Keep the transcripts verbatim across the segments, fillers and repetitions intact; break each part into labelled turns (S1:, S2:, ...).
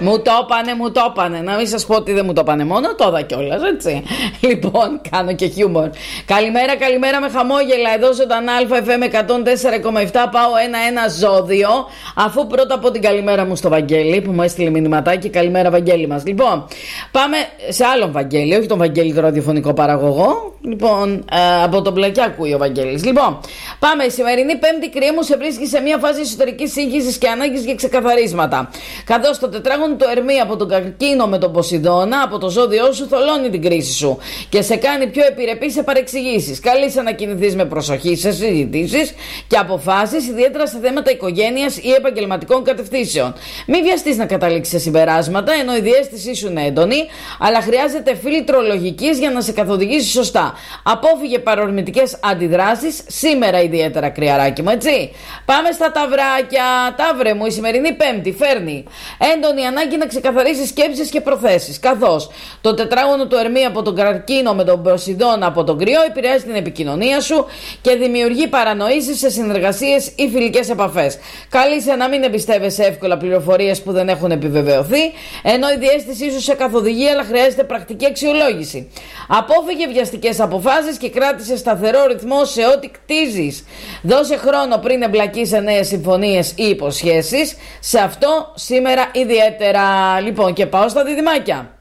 S1: Μου το έπανε, μου το έπανε. Να μην σας πω ότι δεν μου το έπανε μόνο, το είδα κιόλας, έτσι. Λοιπόν, κάνω και χιούμορ. Καλημέρα, καλημέρα με χαμόγελα. Εδώ ζωντανά Α Εφ Εμ εκατόν τέσσερα κόμμα επτά. Πάω ένα-ένα ζώδιο. Αφού πρώτα πω την καλημέρα μου στο Βαγγέλη που μου έστειλε μηνυματάκι. Καλημέρα, Βαγγέλη μας. Λοιπόν, πάμε σε άλλον Βαγγέλη, όχι τον Βαγγέλη, το ραδιοφωνικό παραγωγό. Λοιπόν, ε, από τον Πλακιά ακούει ο Βαγγέλης. Λοιπόν, πάμε. Η σημερινή Πέμπτη, κρύε μου, σε βρίσκει σε μια φάση εσωτερικής σύγχυσης και ανάγκης για ξεκαθαρίσματα. Καθώς το τετράγωνο του Ερμή από τον Καρκίνο με τον Ποσειδώνα, από το ζώδιό σου, θολώνει την κρίση σου και σε κάνει πιο επιρρεπή σε παρεξηγήσεις. Καλείσαι να κινηθείς με προσοχή σε συζητήσεις και αποφάσεις, ιδιαίτερα σε θέματα οικογένειας ή επαγγελματικών κατευθύνσεων. Μην βιαστείς να καταλήξεις σε συμπεράσματα, ενώ η διαίσθησή σου είναι έντονη, αλλά χρειάζεται φίλτρο λογικής για να σε καθοδηγήσει σωστά. Απόφυγε παρορμητικές αντιδράσεις, σήμερα ιδιαίτερα, κρυαράκι μου, έτσι. Πάμε στα ταυράκια. Ταύρε μου, η σημερινή Πέμπτη φέρνει έντονη ανάγκη να ξεκαθαρίσει σκέψεις και προθέσεις. Καθώς το τετράγωνο του Ερμή από τον Καρκίνο με τον Ποσειδώνα από τον Κρυό επηρεάζει την επικοινωνία σου και δημιουργεί παρανοήσεις σε συνεργασίες ή φιλικές επαφές. Καλείσαι να μην εμπιστεύεσαι εύκολα πληροφορίες που δεν έχουν επιβεβαιωθεί, ενώ η διαίσθησή σου σε καθοδηγεί, αλλά χρειάζεται πρακτική αξιολόγηση. Απόφυγε βιαστικές αποφάσεις και κράτησε σταθερό ρυθμό σε ό,τι κτίζεις. Δώσε χρόνο πριν εμπλακείς σε νέες συμφωνίες ή υποσχέσεις. Σε αυτό σήμερα ιδιαίτερα. Λοιπόν, και πάω στα διδυμάκια.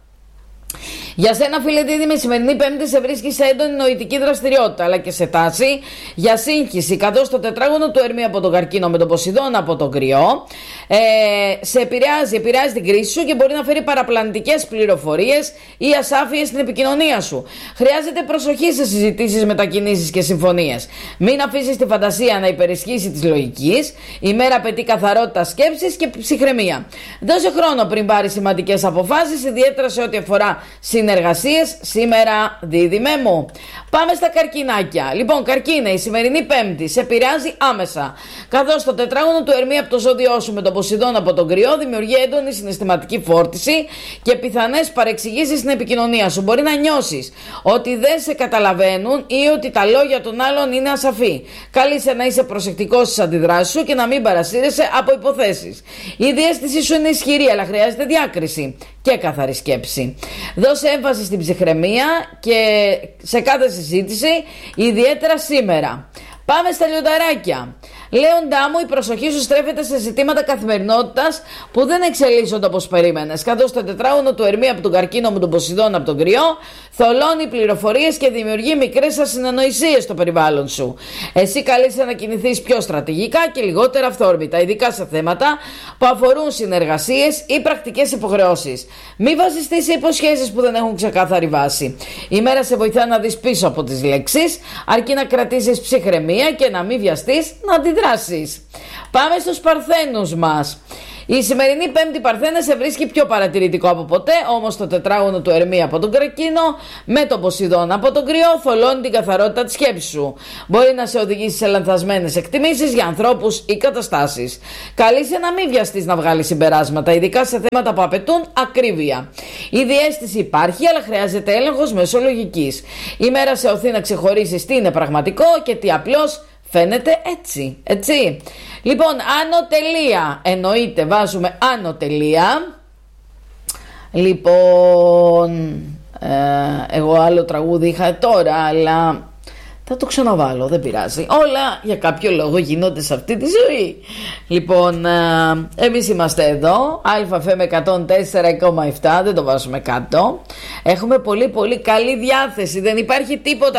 S1: Για σένα, φίλε Δίδυμη, η σημερινή Πέμπτη σε βρίσκει σε έντονη νοητική δραστηριότητα, αλλά και σε τάση για σύγχυση. Καθώς το τετράγωνο του Ερμή από τον Καρκίνο με τον Ποσειδώνα από τον Κρυό ε, σε επηρεάζει, επηρεάζει την κρίση σου και μπορεί να φέρει παραπλανητικές πληροφορίες ή ασάφειες στην επικοινωνία σου. Χρειάζεται προσοχή σε συζητήσεις, μετακινήσεις και συμφωνίες. Μην αφήσεις τη φαντασία να υπερισχύσει της λογικής. Η μέρα απαιτεί καθαρότητα σκέψης και ψυχραιμία. Δώσε χρόνο πριν πάρεις σημαντικές αποφάσεις, ιδιαίτερα σε ό,τι αφορά συνεργασίες σήμερα, Δίδυμε μου. Πάμε στα καρκινάκια. Λοιπόν, καρκίνε, η σημερινή Πέμπτη σε επηρεάζει άμεσα. Καθώς το τετράγωνο του Ερμή από το ζώδιό σου με τον Ποσειδώνα από τον Κρυό δημιουργεί έντονη συναισθηματική φόρτιση και πιθανές παρεξηγήσεις στην επικοινωνία σου. Μπορεί να νιώσεις ότι δεν σε καταλαβαίνουν ή ότι τα λόγια των άλλων είναι ασαφή. Καλείσαι να είσαι προσεκτικός στις αντιδράσεις σου και να μην παρασύρεσαι από υποθέσεις. Η διαίσθησή σου είναι ισχυρή, αλλά χρειάζεται διάκριση και καθαρή σκέψη. Δώσε έμφαση στην ψυχραιμία και σε κάθε συζήτηση, ιδιαίτερα σήμερα. Πάμε στα λιονταράκια. Λέοντά μου, η προσοχή σου στρέφεται σε ζητήματα καθημερινότητας που δεν εξελίσσονται όπως περίμενες. Καθώς το τετράγωνο του Ερμή από τον Καρκίνο με τον Ποσειδώνα από τον Κρυό θολώνει πληροφορίες και δημιουργεί μικρές ασυνεννοησίες στο περιβάλλον σου. Εσύ καλείσαι να κινηθείς πιο στρατηγικά και λιγότερα αυθόρμητα, ειδικά σε θέματα που αφορούν συνεργασίες ή πρακτικές υποχρεώσεις. Μην βασιστείς σε υποσχέσεις που δεν έχουν ξεκάθαρη βάση. Η μέρα σε βοηθά να δεις πίσω από τις λέξεις, αρκεί να κρατήσεις ψυχραιμία και να μην βιαστείς να αντιδράσεις. Πάμε στους Παρθένους μας. Η σημερινή Πέμπτη, Παρθένε, σε βρίσκει πιο παρατηρητικό από ποτέ, όμως το τετράγωνο του Ερμή από τον Καρκίνο με τον Ποσειδώνα από τον Κρυό θολώνει την καθαρότητα της σκέψης σου. Μπορεί να σε οδηγήσει σε λανθασμένες εκτιμήσεις για ανθρώπους ή καταστάσεις. Καλείσαι να μην βιαστείς να βγάλεις συμπεράσματα, ειδικά σε θέματα που απαιτούν ακρίβεια. Η διαίσθηση υπάρχει, αλλά χρειάζεται έλεγχος μέσω λογικής. Η μέρα σε οθεί να ξεχωρίσεις τι είναι πραγματικό και τι απλώς φαίνεται έτσι, έτσι. Λοιπόν, άνω τελεία, εννοείται, βάζουμε άνω τελεία. Λοιπόν, ε, εγώ άλλο τραγούδι είχα τώρα, αλλά θα το ξαναβάλω, δεν πειράζει. Όλα για κάποιο λόγο γίνονται σε αυτή τη ζωή. Λοιπόν, ε, εμείς είμαστε εδώ, Α Εφ Εμ εκατόν τέσσερα κόμμα επτά, δεν το βάζουμε κάτω. Έχουμε πολύ πολύ καλή διάθεση, δεν υπάρχει τίποτα.